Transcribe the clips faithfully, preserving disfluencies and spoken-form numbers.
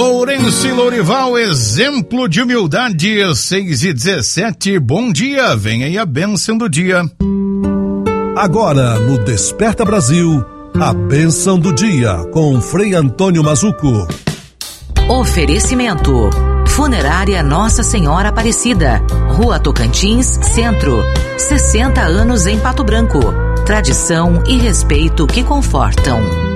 Lourenço e Lourival, exemplo de humildade, seis e dezessete, bom dia, vem aí a bênção do dia. Agora no Desperta Brasil, a bênção do dia com Frei Antônio Mazuco. Oferecimento: Funerária Nossa Senhora Aparecida, Rua Tocantins, Centro, sessenta anos em Pato Branco. Tradição e respeito que confortam.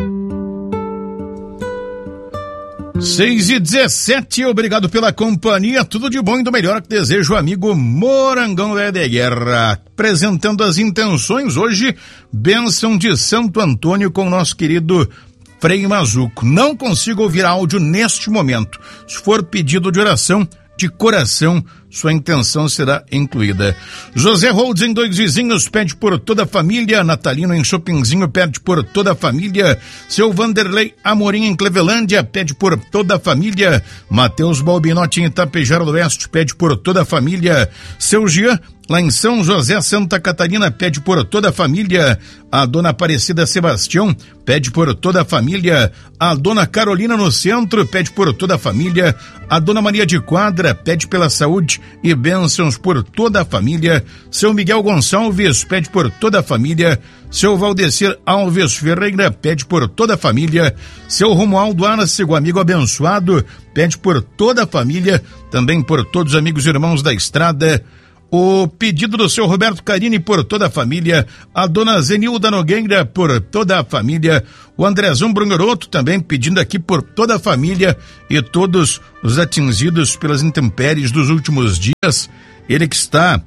seis e dezessete, obrigado pela companhia, tudo de bom e do melhor que desejo o amigo Morangão de Guerra, apresentando as intenções hoje, bênção de Santo Antônio com o nosso querido Frei Mazuco. Não consigo ouvir áudio neste momento, se for pedido de oração, de coração, sua intenção será incluída. José Holds em Dois Vizinhos pede por toda a família. Natalino em Chopinzinho pede por toda a família. Seu Vanderlei Amorim em Clevelândia pede por toda a família. Matheus Balbinotti em Itapejara do Oeste pede por toda a família. Seu Jean lá em São José, Santa Catarina, pede por toda a família. A dona Aparecida Sebastião pede por toda a família. A dona Carolina no Centro pede por toda a família. A dona Maria de Quadra pede pela saúde e bênçãos por toda a família. Seu Miguel Gonçalves pede por toda a família. Seu Valdecir Alves Ferreira pede por toda a família. Seu Romualdo Arce, o amigo abençoado, pede por toda a família, também por todos os amigos e irmãos da estrada. O pedido do seu Roberto Carini por toda a família, a dona Zenilda Nogueira por toda a família, o Andrezão Brunhoroto também pedindo aqui por toda a família e todos os atingidos pelas intempéries dos últimos dias. Ele que está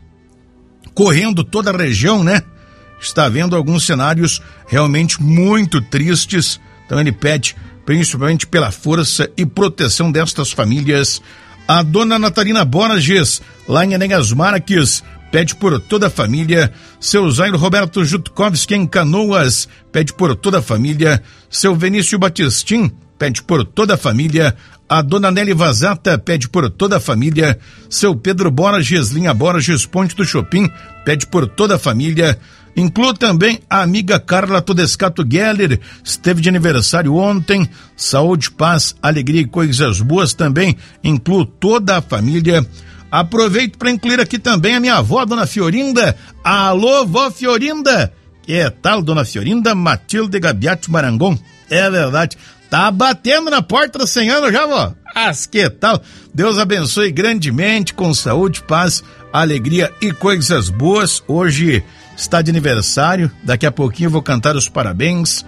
correndo toda a região, né? Está vendo alguns cenários realmente muito tristes, então ele pede principalmente pela força e proteção destas famílias. A dona Natalina Borges, lá em Enéas Marques, pede por toda a família. Seu Zairo Roberto Jutkovski em Canoas, pede por toda a família. Seu Vinícius Batistim, pede por toda a família. A dona Nelly Vazata pede por toda a família. Seu Pedro Borges, linha Borges, Ponte do Chopin, pede por toda a família. Inclua também a amiga Carla Todescato Geller, esteve de aniversário ontem. Saúde, paz, alegria e coisas boas também. Incluo toda a família. Aproveito para incluir aqui também a minha avó, dona Fiorinda. Alô, vó Fiorinda! Que tal, dona Fiorinda? Matilde Gabiati Marangon. É verdade. Tá batendo na porta do Senhor já, vó? Mas que tal? Deus abençoe grandemente, com saúde, paz, alegria e coisas boas. Hoje está de aniversário, daqui a pouquinho eu vou cantar os parabéns.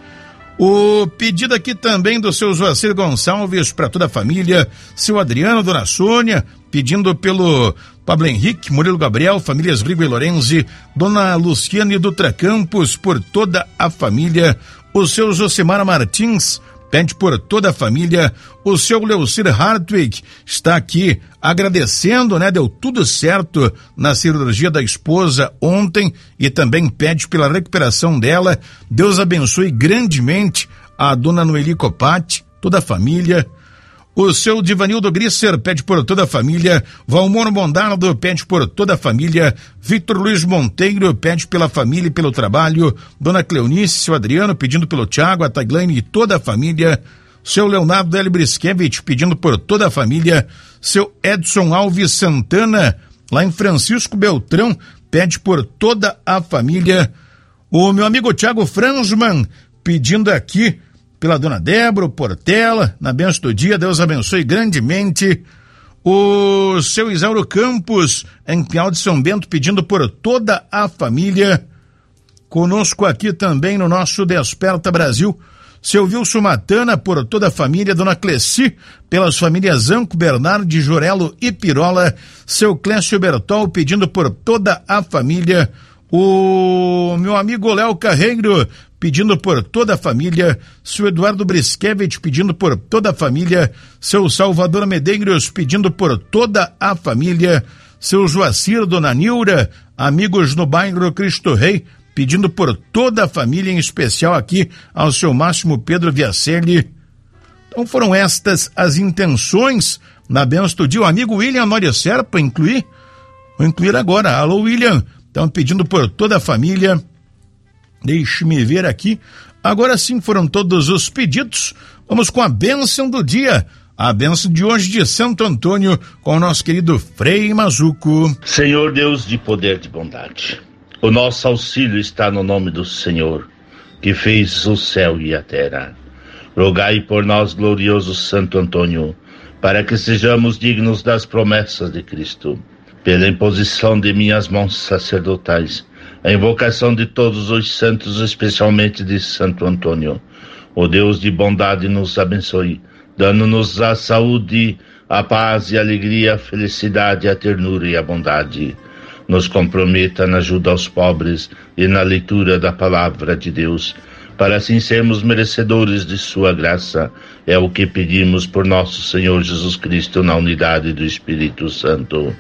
O pedido aqui também do seu Joacir Gonçalves para toda a família, seu Adriano, dona Sônia, pedindo pelo Pablo Henrique, Murilo Gabriel, famílias Rigo e Lorenzi, dona Luciane Dutra Campos, por toda a família, o seu Josemar Martins, pede por toda a família. O seu Leucir Hartwig está aqui agradecendo, né? Deu tudo certo na cirurgia da esposa ontem e também pede pela recuperação dela. Deus abençoe grandemente a dona Noeli Copati, toda a família. O seu Divanildo Grisser pede por toda a família. Valmor Mondardo pede por toda a família. Victor Luiz Monteiro pede pela família e pelo trabalho. Dona Cleonice, seu Adriano pedindo pelo Thiago, a Taglaine e toda a família. Seu Leonardo L. Briskevich pedindo por toda a família. Seu Edson Alves Santana, lá em Francisco Beltrão, pede por toda a família. O meu amigo Thiago Franzman pedindo aqui pela dona Débora, o Portela, na bênção do dia, Deus abençoe grandemente. O seu Isauro Campos, em Pinhal de São Bento, pedindo por toda a família. Conosco aqui também no nosso Desperta Brasil, seu Wilson Matana, por toda a família, dona Cleci, pelas famílias Zanco, Bernardo, Jorelo e Pirola, seu Clécio Bertol, pedindo por toda a família. O meu amigo Léo Carreiro, pedindo por toda a família. Seu Eduardo Briskevich, pedindo por toda a família. Seu Salvador Medeiros, pedindo por toda a família. Seu Joacir, dona Nilra, amigos no bairro Cristo Rei, pedindo por toda a família, em especial aqui ao seu Máximo Pedro Viacelli. Então foram estas as intenções na bênção do dia. O amigo William Nória Serpa, incluir? Vou incluir agora. Alô, William. Estão pedindo por toda a família. Deixe-me ver aqui. Agora sim foram todos os pedidos. Vamos com a bênção do dia. a bênção de hoje de Santo Antônio com o nosso querido Frei Mazuco. Senhor Deus de poder e de bondade, o nosso auxílio está no nome do Senhor, que fez o céu e a terra. Rogai por nós, glorioso Santo Antônio, para que sejamos dignos das promessas de Cristo. Pela imposição de minhas mãos sacerdotais, a invocação de todos os santos, especialmente de Santo Antônio, o Deus de bondade nos abençoe, dando-nos a saúde, a paz e a alegria, a felicidade, a ternura e a bondade. Nos comprometa na ajuda aos pobres e na leitura da palavra de Deus, para assim sermos merecedores de sua graça. É o que pedimos por nosso Senhor Jesus Cristo, na unidade do Espírito Santo.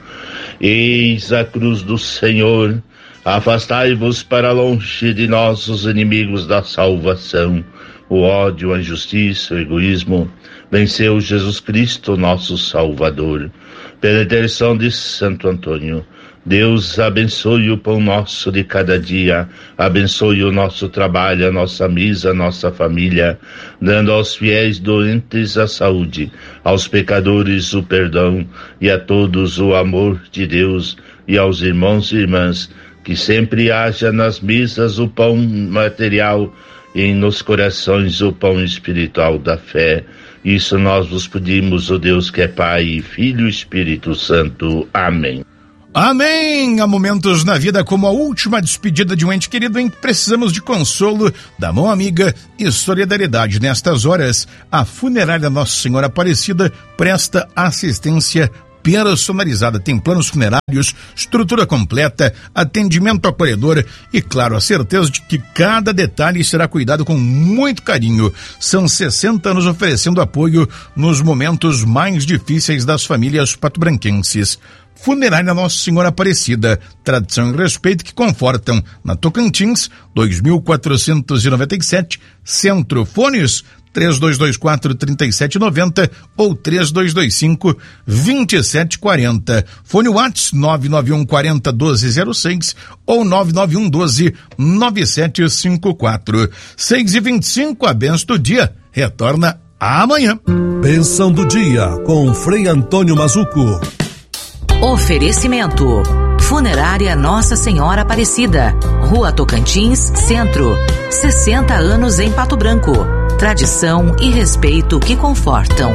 Eis a cruz do Senhor, afastai-vos para longe de nós os inimigos da salvação, o ódio, a injustiça, o egoísmo. Venceu Jesus Cristo, nosso Salvador. Pela intercessão de Santo Antônio, Deus abençoe o pão nosso de cada dia, abençoe o nosso trabalho, a nossa misa, a nossa família, dando aos fiéis doentes a saúde, aos pecadores o perdão e a todos o amor de Deus, e aos irmãos e irmãs, que sempre haja nas misas o pão material e nos corações o pão espiritual da fé. Isso nós vos pedimos, o Deus que é Pai, Filho e Espírito Santo. Amém. Amém! Há momentos na vida como a última despedida de um ente querido em que precisamos de consolo, da mão amiga e solidariedade. Nestas horas, a funerária Nossa Senhora Aparecida presta assistência personalizada. Tem planos funerários, estrutura completa, atendimento acolhedor e, claro, a certeza de que cada detalhe será cuidado com muito carinho. São sessenta anos oferecendo apoio nos momentos mais difíceis das famílias patobranquenses. Funerária Nossa Senhora Aparecida, tradição e respeito que confortam. Na Tocantins, dois mil quatrocentos e noventa e sete, Centro. Fones três dois dois quatro, três sete nove zero ou três dois dois cinco, dois sete quatro zero. Fone WhatsApp nove nove um quatro zero, um dois zero seis ou nove nove um um dois, nove sete cinco quatro. seis e vinte e cinco, a benção do dia retorna amanhã. Bênção do dia com Frei Antônio Mazuco. Oferecimento: Funerária Nossa Senhora Aparecida, Rua Tocantins, Centro. sessenta anos em Pato Branco. Tradição e respeito que confortam.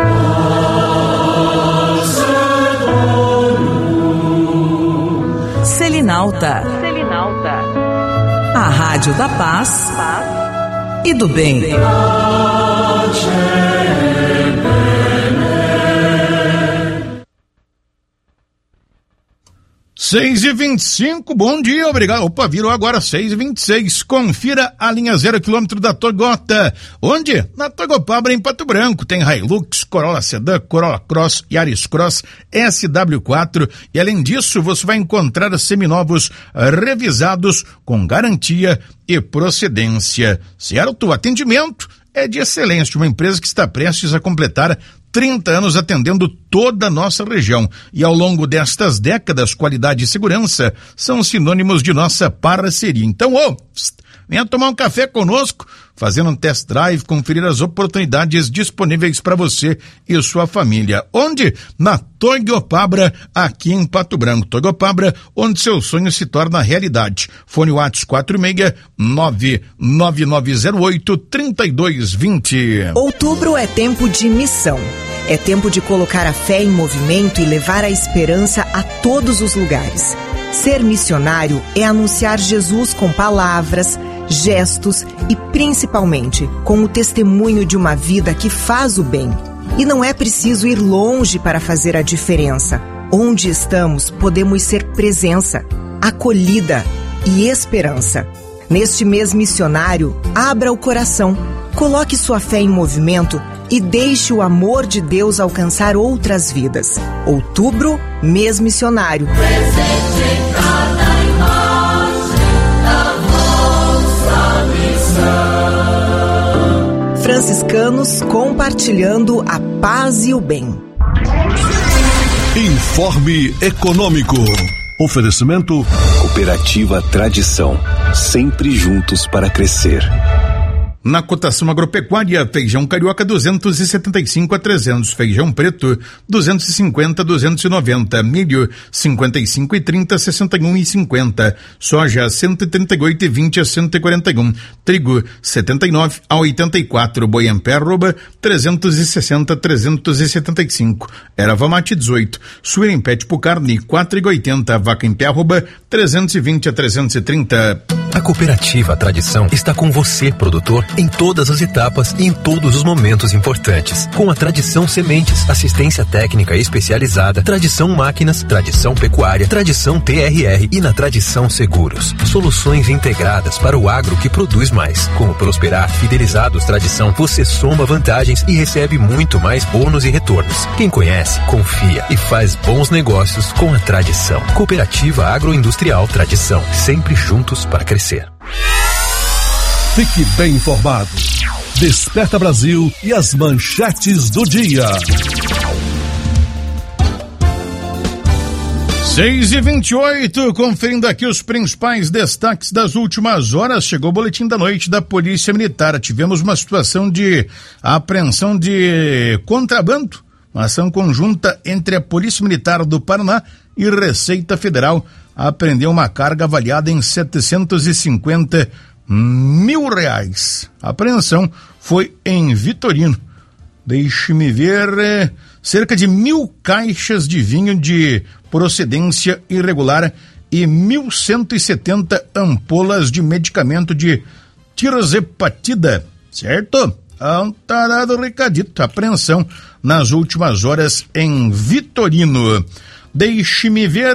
Selinalta. Selinalta. A Rádio da Paz, Paz. E do Bem. seis e vinte e cinco, bom dia, obrigado. Opa, virou agora seis e vinte e seis. Confira a linha zero quilômetro da Toyota. Onde? Na Toyopabra, em Pato Branco. Tem Hilux, Corolla Sedan, Corolla Cross, Yaris Cross, S W quatro. E além disso, você vai encontrar seminovos revisados com garantia e procedência. Certo? Atendimento é de excelência. Uma empresa que está prestes a completar trinta anos atendendo toda a nossa região. E ao longo destas décadas, qualidade e segurança são sinônimos de nossa parceria. Então, ô, oh, venha tomar um café conosco, fazendo um test drive, conferir as oportunidades disponíveis para você e sua família. Onde? Na Toyopabra, aqui em Pato Branco. Toyopabra, onde seu sonho se torna realidade. Fone WhatsApp quatro seis nove nove nove zero oito, três dois dois zero. Outubro é tempo de missão. É tempo de colocar a fé em movimento e levar a esperança a todos os lugares. Ser missionário é anunciar Jesus com palavras, gestos e, principalmente, com o testemunho de uma vida que faz o bem. E não é preciso ir longe para fazer a diferença. Onde estamos, podemos ser presença, acolhida e esperança. Neste mês missionário, abra o coração, coloque sua fé em movimento e deixe o amor de Deus alcançar outras vidas. Outubro, mês missionário. Presente em cada imagem da vossa missão. Franciscanos compartilhando a paz e o bem. Informe Econômico. Oferecimento Cooperativa Tradição, sempre juntos para crescer. Na cotação agropecuária, feijão carioca duzentos e setenta e cinco a trezentos, feijão preto duzentos e cinquenta a duzentos e noventa, milho cinquenta e cinco e trinta, sessenta e um e cinquenta, soja cento e trinta e oito e vinte a cento e quarenta e um, trigo setenta e nove a oitenta e quatro, boi em pé arroba trezentos e sessenta a trezentos e setenta e cinco, erva mate dezoito, suína em pé tipo carne quatro e oitenta, vaca em pé arroba trezentos e vinte a trezentos e trinta. A Cooperativa Tradição está com você, produtor, em todas as etapas e em todos os momentos importantes. Com a Tradição Sementes, assistência técnica especializada, Tradição Máquinas, Tradição Pecuária, Tradição T R R e na Tradição Seguros. Soluções integradas para o agro que produz mais. Com o Prosperar Fidelizados Tradição, você soma vantagens e recebe muito mais bônus e retornos. Quem conhece, confia e faz bons negócios com a Tradição. Cooperativa Agroindustrial Tradição, sempre juntos para crescer. Fique bem informado. Desperta Brasil e as manchetes do dia. seis e vinte e oito, conferindo aqui os principais destaques das últimas horas. Chegou o boletim da noite da Polícia Militar. Tivemos uma situação de apreensão de contrabando, uma ação conjunta entre a Polícia Militar do Paraná e Receita Federal. Apreendeu uma carga avaliada em setecentos e cinquenta mil reais. A apreensão foi em Vitorino. Deixe-me ver, é, cerca de mil caixas de vinho de procedência irregular e mil cento e setenta ampolas de medicamento de tirzepatida, certo? Então tá dado o recadito. Apreensão nas últimas horas em Vitorino. Deixe-me ver,